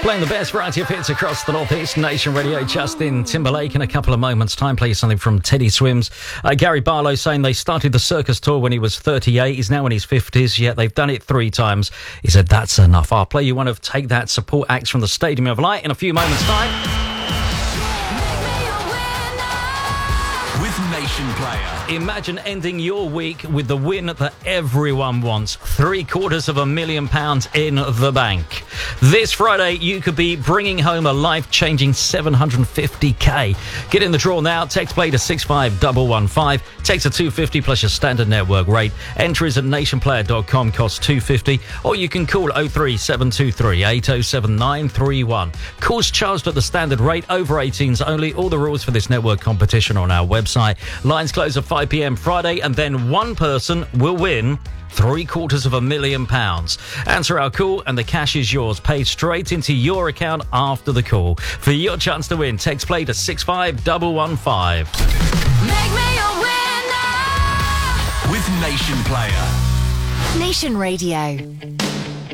Playing the best variety of hits across the Northeast. Nation Radio, Justin Timberlake. In a couple of moments' time, play something from Teddy Swims. Gary Barlow saying they started the circus tour when he was 38. He's now in his 50s, yet they've done it 3 times. He said, that's enough. I'll play you one of Take That support acts from the Stadium of Light in a few moments' time. Nation Player. Imagine ending your week with the win that everyone wants. £750,000 in the bank. This Friday, you could be bringing home a life-changing $750K. Get in the draw now. Text play to 65115. Text a $250 plus your standard network rate. Entries at nationplayer.com cost $250. Or you can call 03723 807 931. Calls charged at the standard rate. Over 18s only. All the rules for this network competition on our website. Lines close at 5 p.m. Friday, and then one person will win £750,000. Answer our call and the cash is yours, paid straight into your account after the call. For your chance to win, text play to 65115. Make me a winner with Nation Player. Nation Radio.